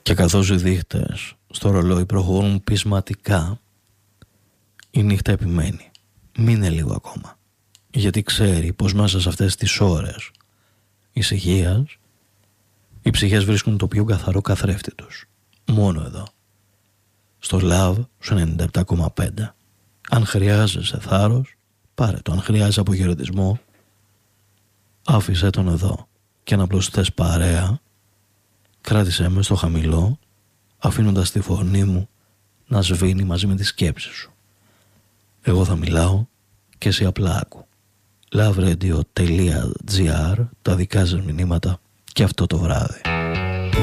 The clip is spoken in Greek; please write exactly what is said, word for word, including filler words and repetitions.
Και καθώς οι δείχτες στο ρολόι προχωρούν πεισματικά, η νύχτα επιμένει. Μείνε λίγο ακόμα, γιατί ξέρει πως μέσα σε αυτές τις ώρες ησυχίας οι ψυχές βρίσκουν το πιο καθαρό καθρέφτη τους. Μόνο εδώ, στο Love σου ενενήντα επτά κόμμα πέντε. Αν χρειάζεσαι θάρρος, πάρε το. Αν χρειάζεσαι αποχαιρετισμό, άφησέ τον εδώ. Και αν απλώς θες παρέα, κράτησέ με στο χαμηλό, αφήνοντας τη φωνή μου να σβήνει μαζί με τις σκέψεις σου. Εγώ θα μιλάω και εσύ απλά άκου. loveRadio.gr, τα δικά σας μηνύματα και αυτό το βράδυ.